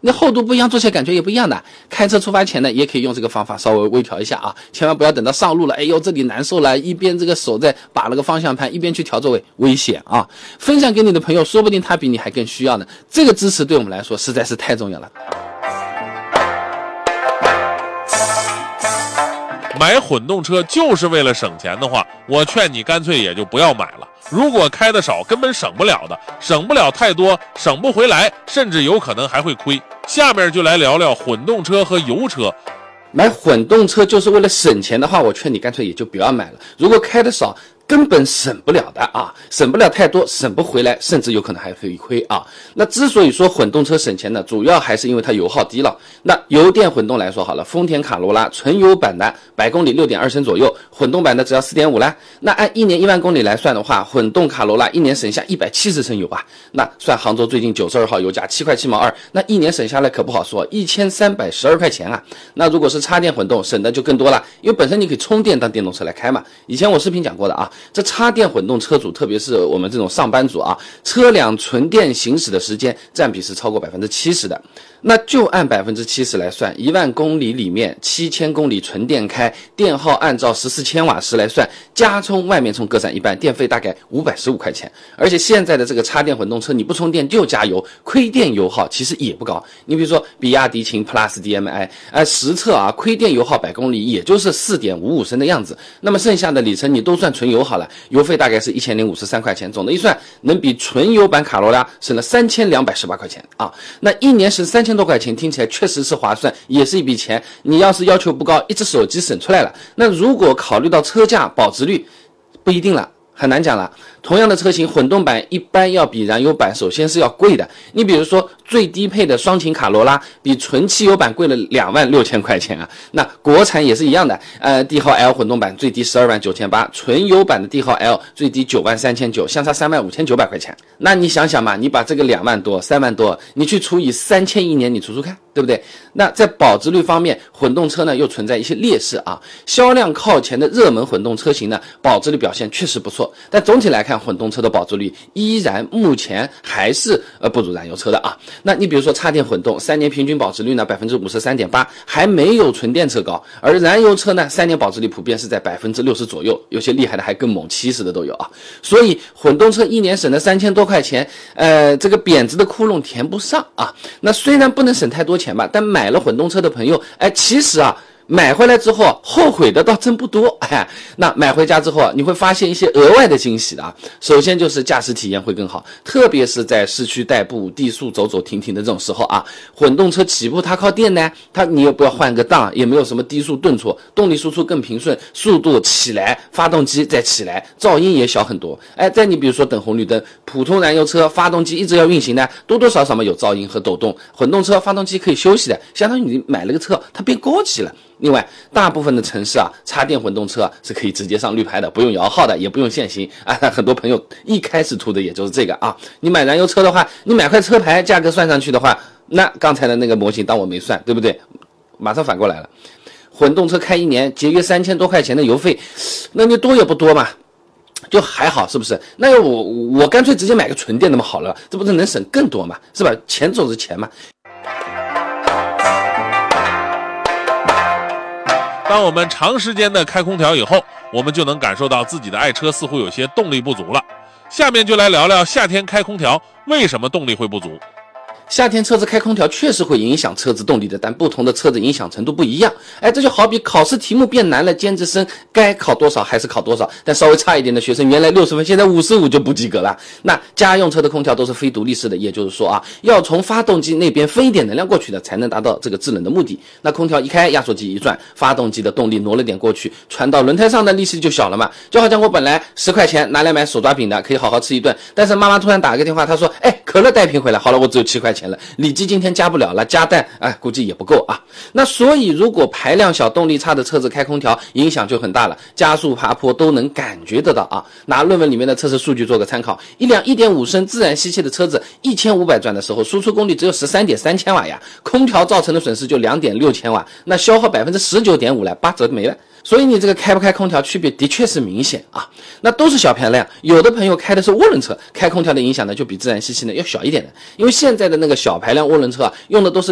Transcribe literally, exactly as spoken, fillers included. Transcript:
那厚度不一样，做起来感觉也不一样的。开车出发前呢，也可以用这个方法稍微微调一下啊，千万不要等到上路了，哎呦这里难受了，一边这个手在把那个方向盘，一边去调座位，危险啊！分享给你的朋友，说不定他比你还更需要呢。这个知识对我们来说实在是太重要了。 买混动车就是为了省钱的话，我劝你干脆也就不要买了。如果开的少，根本省不了的，省不了太多，省不回来，甚至有可能还会亏。下面就来聊聊混动车和油车。 买混动车就是为了省钱的话，我劝你干脆也就不要买了。如果开的少，根本省不了的啊，省不了太多，省不回来，甚至有可能还会亏啊。那之所以说混动车省钱呢，主要还是因为它油耗低了。那油电混动来说好了，丰田卡罗拉纯油版的百公里 六点二 升左右，混动版的只要 四点五 啦。那按一年一万公里来算的话，混动卡罗拉一年省下一百七十升油啊。那算杭州最近九十二号油价七块七毛二，那一年省下来可不好说，一千三百十二块钱啊。那如果是插电混动，省的就更多了，因为本身你可以充电当电动车来开嘛。以前我视频讲过的啊，这插电混动车主，特别是我们这种上班族啊，车辆纯电行驶的时间占比是超过百分之七十的。那就按百分之七十来算，一万公里里面七千公里纯电开，电耗按照十四千瓦时来算，加充外面充各占一半，电费大概五百十五块钱。而且现在的这个插电混动车，你不充电就加油，亏电油耗其实也不高。你比如说比亚迪秦 Plus D M I， 呃，实测啊，亏电油耗百公里也就是 四点五五 升的样子。那么剩下的里程你都算纯油好了，油费大概是一千零五十三块钱，总的一算能比纯油版卡罗拉省了三千两百十八块钱啊！那一年省三千多块钱，听起来确实是划算，也是一笔钱。你要是要求不高，一只手机省出来了。那如果考虑到车价、保值率，不一定了，很难讲了。同样的车型，混动版一般要比燃油版首先是要贵的。你比如说最低配的双擎卡罗拉比纯汽油版贵了两万六千块钱啊。那国产也是一样的，呃，帝豪 L 混动版最低十二万九千八，纯油版的帝豪 L 最低九万三千九，相差三万五千九百块钱。那你想想嘛，你把这个两万多、三万多，你去除以三千一年，你除除看，对不对？那在保值率方面，混动车呢又存在一些劣势啊。销量靠前的热门混动车型呢，保值率表现确实不错，但总体来看，混动车的保值率依然目前还是呃不如燃油车的啊。那你比如说插电混动，三年平均保值率呢 百分之五十三点八， 还没有纯电车高，而燃油车呢，三年保值率普遍是在 百分之六十 左右，有些厉害的还更猛，七十的都有啊。所以混动车一年省了三千多块钱，呃，这个贬值的窟窿填不上啊。那虽然不能省太多钱吧，但买了混动车的朋友，哎，其实啊。买回来之后后悔的倒真不多，哎，那买回家之后你会发现一些额外的惊喜的啊。首先就是驾驶体验会更好，特别是在市区代步、低速走走停停的这种时候啊。混动车起步它靠电呢，它你也不要换个档，也没有什么低速顿挫，动力输出更平顺，速度起来，发动机再起来，噪音也小很多。哎，再你比如说等红绿灯，普通燃油车发动机一直要运行呢，多多少少嘛有噪音和抖动，混动车发动机可以休息的，相当于你买了个车，它变高级了。另外，大部分的城市啊，插电混动车啊是可以直接上绿牌的，不用摇号的，也不用限行啊。很多朋友一开始图的也就是这个啊。你买燃油车的话，你买块车牌，价格算上去的话，那刚才的那个模型当我没算，对不对？马上反过来了。混动车开一年节约三千多块钱的油费，那你多也不多嘛。就还好，是不是？那我我干脆直接买个纯电那么好了，这不是能省更多嘛？是吧？钱总是钱嘛。 当我们长时间的开空调以后，我们就能感受到自己的爱车似乎有些动力不足了。下面就来聊聊夏天开空调为什么动力会不足。 夏天车子开空调确实会影响车子动力的，但不同的车子影响程度不一样。哎，这就好比考试题目变难了，尖子生该考多少还是考多少，但稍微差一点的学生原来六十分，现在五十五就不及格了。那家用车的空调都是非独立式的，也就是说啊，要从发动机那边分一点能量过去的，才能达到这个制冷的目的。那空调一开，压缩机一转，发动机的动力挪了点过去，传到轮胎上的力气就小了嘛。就好像我本来十块钱拿来买手抓饼的，可以好好吃一顿，但是妈妈突然打个电话，她说，哎，可乐带瓶回来，好了，我只有七块钱了，里脊今天加不了了，加蛋哎，估计也不够啊。那所以如果排量小、动力差的车子开空调，影响就很大了，加速爬坡都能感觉得到啊。拿论文里面的测试数据做个参考，一辆 一点五 升自然吸气的车子一千五百转的时候，输出功率只有 十三点三千瓦呀，空调造成的损失就 两点六千瓦，那消耗 百分之十九点五 了，八折没了。所以你这个开不开空调区别的确是明显啊。那都是小排量，有的朋友开的是涡轮车，开空调的影响呢就比自然吸气呢要小一点的，因为现在的那个小排量涡轮车啊，用的都是